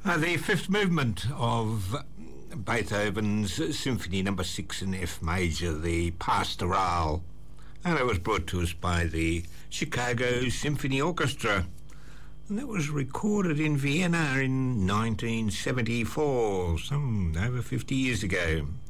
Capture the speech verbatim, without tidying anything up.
Uh, the fifth movement of Beethoven's Symphony Number Six in F Major, the Pastoral, and it was brought to us by the Chicago Symphony Orchestra, and that was recorded in Vienna in nineteen seventy-four, some over fifty years ago.